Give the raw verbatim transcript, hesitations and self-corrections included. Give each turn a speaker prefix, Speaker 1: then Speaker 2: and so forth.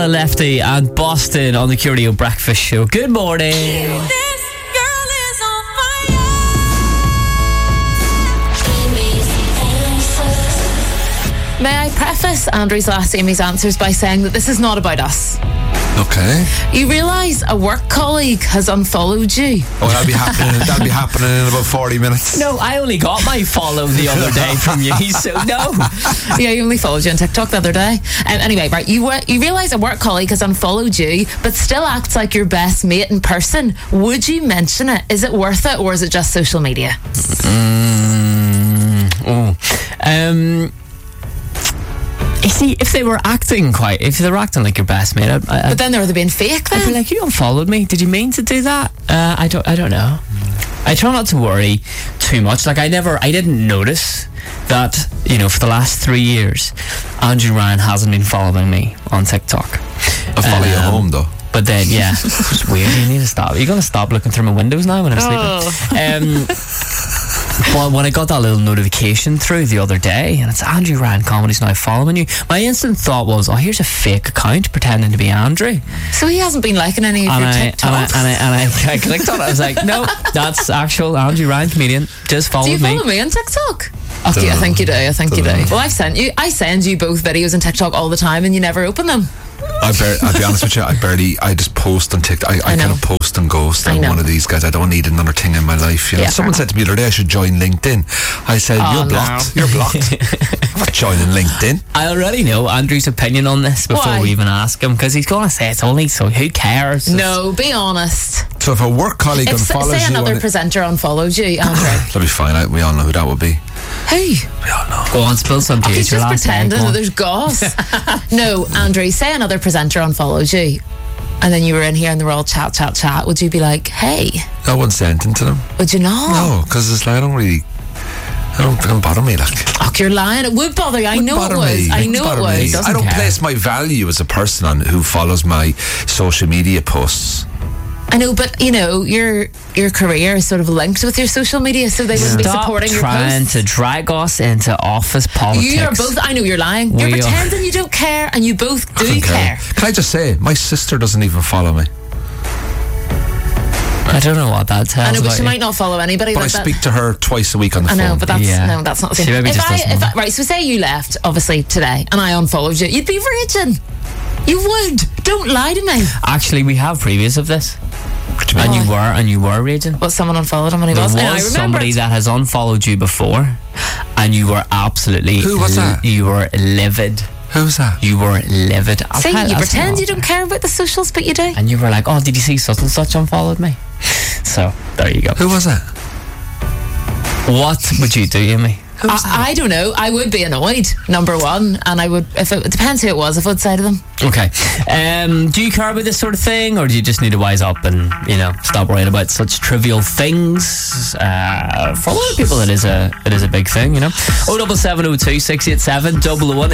Speaker 1: Lefty and Boston on the Curio Breakfast Show. Good morning.
Speaker 2: This girl is on fire.
Speaker 3: May I preface Andrew's last Amy's answers by saying that this is not about us.
Speaker 4: Okay.
Speaker 3: You realise a work colleague has unfollowed you?
Speaker 4: Oh, that'll be happening. That'll be happening in about forty minutes.
Speaker 1: No, I only got my follow the other day from you, so no.
Speaker 3: Yeah, he only followed you on TikTok the other day. Um, anyway, right, you were, you realise a work colleague has unfollowed you, but still acts like your best mate in person. Would you mention it? Is it worth it, or is it just social media?
Speaker 1: Mm, oh. Um... You see, if they were acting quite, if they were acting like your best mate, I'd, I'd,
Speaker 3: But then they're being fake then?
Speaker 1: I'd be like, you unfollowed me. Did you mean to do that? Uh, I don't. I don't know. I try not to worry too much. Like I never, I didn't notice that. You know, for the last three years, Andrew Ryan hasn't been following me on TikTok.
Speaker 4: I follow you
Speaker 1: Um,
Speaker 4: home though.
Speaker 1: But then, yeah, it's weird. You need to stop. You're gonna stop looking through my windows now when I'm
Speaker 3: Oh.
Speaker 1: sleeping. Um, Well, when I got that little notification through the other day, and it's Andrew Ryan Comedy's now following you, my instant thought was, oh, here's a fake account pretending to be Andrew.
Speaker 3: So he hasn't been liking any of
Speaker 1: And
Speaker 3: your
Speaker 1: I, and, I,
Speaker 3: TikToks?
Speaker 1: and, I, and I, I clicked on it. I was like, no, that's actual Andrew Ryan comedian. Just
Speaker 3: Do
Speaker 1: followed
Speaker 3: you
Speaker 1: me.
Speaker 3: follow me on TikTok? Oh, yeah, I think you do. I think you do. Well, I've sent you. I send you both videos on TikTok all the time, and you never open them.
Speaker 4: I bar- I'll be honest with you, I barely, I just post on TikTok. I, I,
Speaker 3: I know.
Speaker 4: kind of post and ghost.
Speaker 3: I
Speaker 4: I'm
Speaker 3: know.
Speaker 4: one of these guys. I don't need another thing in my life. You know,
Speaker 3: Yeah,
Speaker 4: someone
Speaker 3: fair
Speaker 4: said to me the other day I should join LinkedIn. I said,
Speaker 3: Oh,
Speaker 4: you're
Speaker 3: no.
Speaker 4: blocked. You're blocked. I'm not joining LinkedIn.
Speaker 1: I already know Andrew's opinion on this before
Speaker 3: Why?
Speaker 1: we even ask him, because he's going to say it's only so who cares?
Speaker 3: No, be honest.
Speaker 4: So if a work colleague
Speaker 3: If
Speaker 4: unfollows
Speaker 3: say
Speaker 4: you,
Speaker 3: another
Speaker 4: on it,
Speaker 3: presenter unfollowed you, Andrew.
Speaker 4: that'll be fine. I, we all know who that would be.
Speaker 3: Who?
Speaker 4: We all know.
Speaker 1: Go on, spill some tea.
Speaker 3: He's
Speaker 1: It's your
Speaker 3: just
Speaker 1: last day.
Speaker 3: pretending
Speaker 1: Go
Speaker 3: that
Speaker 1: on.
Speaker 3: there's goss. No, Andrew, say another presenter unfollowed you, and then you were in here and they were all chat, chat, chat. Would you be like, hey?
Speaker 4: I wouldn't say anything to them.
Speaker 3: Would you not?
Speaker 4: No, because it's like I don't really. I don't, it don't bother me. Like,
Speaker 3: Oh, you're lying. It would bother you. I know it
Speaker 4: bother
Speaker 3: would.
Speaker 4: me.
Speaker 3: I
Speaker 4: Wouldn't
Speaker 3: know it
Speaker 4: bother
Speaker 3: would.
Speaker 4: me.
Speaker 1: Doesn't
Speaker 4: I don't
Speaker 1: care.
Speaker 4: place my value as a person on who follows my social media posts.
Speaker 3: I know, but you know, your your career is sort of linked with your social media, so they wouldn't be
Speaker 1: Stop
Speaker 3: supporting your
Speaker 1: trying
Speaker 3: posts.
Speaker 1: to drag us into office politics.
Speaker 3: You are both. I know you're lying. You're
Speaker 1: We are-
Speaker 3: pretending you don't care, and you both do
Speaker 4: I don't
Speaker 3: care.
Speaker 4: Can I just say, my sister doesn't even follow me,
Speaker 1: I don't know what that tells
Speaker 3: I know, but
Speaker 1: about
Speaker 3: she
Speaker 1: you.
Speaker 3: might not follow anybody.
Speaker 4: but I
Speaker 3: like that.
Speaker 4: speak to her twice a week on the
Speaker 3: I
Speaker 4: phone.
Speaker 3: know, but that's
Speaker 1: Yeah.
Speaker 3: no, that's not the
Speaker 1: She
Speaker 3: same.
Speaker 1: maybe
Speaker 3: If
Speaker 1: just
Speaker 3: I,
Speaker 1: doesn't
Speaker 3: if
Speaker 1: know.
Speaker 3: I, right, so say you left, obviously today, and I unfollowed you, you'd be raging. You would. Don't lie to me.
Speaker 1: Actually, we have previous of this.
Speaker 4: What do you mean?
Speaker 1: And you were, and you were raging.
Speaker 3: Well, someone unfollowed him when he
Speaker 1: There
Speaker 3: was.
Speaker 1: was
Speaker 3: and I remember
Speaker 1: somebody
Speaker 3: it.
Speaker 1: that has unfollowed you before, and you were absolutely.
Speaker 4: Who was that?
Speaker 1: You were livid.
Speaker 4: Who's that?
Speaker 1: You were livid. I'll
Speaker 3: See,
Speaker 1: tell-
Speaker 3: you
Speaker 1: I'll
Speaker 3: pretend
Speaker 1: tell
Speaker 3: you don't care about the socials, but you do.
Speaker 1: And you were like, oh, did you see such and such unfollowed me? So, there you go.
Speaker 4: Who was that?
Speaker 1: What would you do, Amy?
Speaker 3: I, I don't know. I would be annoyed, number one, and I would, if it, it depends who it was, if I'd say to them.
Speaker 1: Okay. Um, do you care about this sort of thing, or do you just need to wise up and, you know, stop worrying about such trivial things? Uh, for a lot of people, it is a it is a big thing, you know. oh seven seven oh two, six eight seven, double oh one